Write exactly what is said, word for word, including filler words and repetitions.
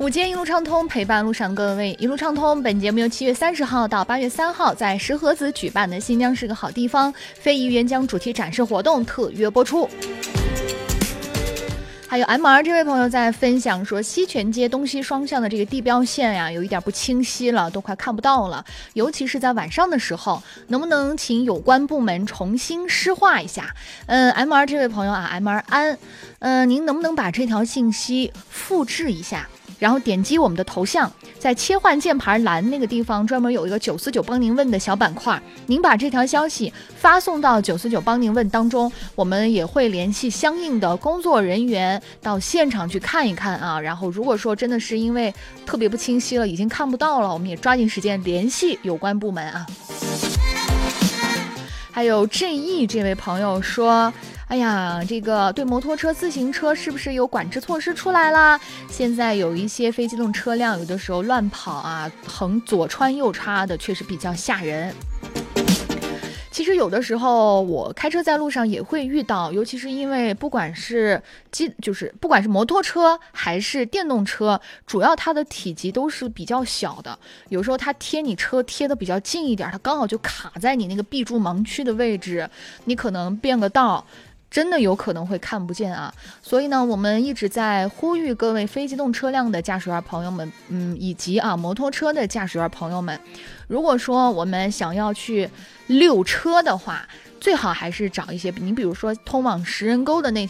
午间一路畅通，陪伴路上各位。一路畅通，本节目由七月三十号到八月三号在石河子举办的新疆是个好地方非遗援疆主题展示活动特约播出。还有 M R 这位朋友在分享说，西泉街东西双向的这个地标线呀，有一点不清晰了，都快看不到了，尤其是在晚上的时候，能不能请有关部门重新施画一下？嗯 ，M R 这位朋友啊 ，M R 安，呃，您能不能把这条信息复制一下？然后点击我们的头像，在切换键盘栏那个地方专门有一个九四九帮您问的小板块，您把这条消息发送到九四九帮您问当中，我们也会联系相应的工作人员到现场去看一看啊。然后如果说真的是因为特别不清晰了，已经看不到了，我们也抓紧时间联系有关部门啊。还有 J E 这位朋友说，哎呀，这个对摩托车、自行车是不是有管制措施出来啦？现在有一些非机动车辆，有的时候乱跑啊，横左穿右插的，确实比较吓人。其实有的时候我开车在路上也会遇到，尤其是因为不管是机就是不管是摩托车还是电动车，主要它的体积都是比较小的，有时候它贴你车贴的比较近一点，它刚好就卡在你那个闭住盲区的位置，你可能变个道真的有可能会看不见啊。所以呢，我们一直在呼吁各位非机动车辆的驾驶员朋友们，嗯，以及啊摩托车的驾驶员朋友们，如果说我们想要去溜车的话，最好还是找一些，你比如说通往食人沟的那